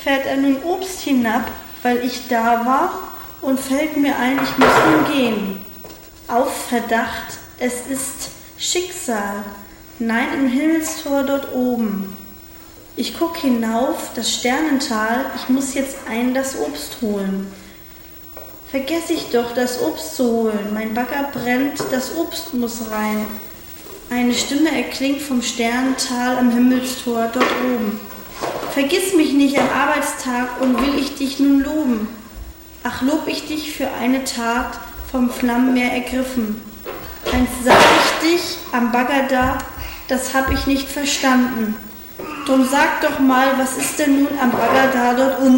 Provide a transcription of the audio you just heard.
fährt er nun Obst hinab, weil ich da war, und fällt mir ein, ich muss nun gehen. Auf Verdacht, es ist Schicksal, nein, im Himmelstor dort oben. Ich guck hinauf, das Sternental, ich muss jetzt das Obst holen. Vergess ich doch, das Obst zu holen, mein Bagger brennt, das Obst muss rein. Eine Stimme erklingt vom Sternental am Himmelstor dort oben. Vergiss mich nicht am Arbeitstag und will ich dich nun loben. Ach, lob ich dich für eine Tat vom Flammenmeer ergriffen. Einst sah ich dich am Bagger da, das hab ich nicht verstanden. Drum sag doch mal, was ist denn nun am Bagger da dort unten?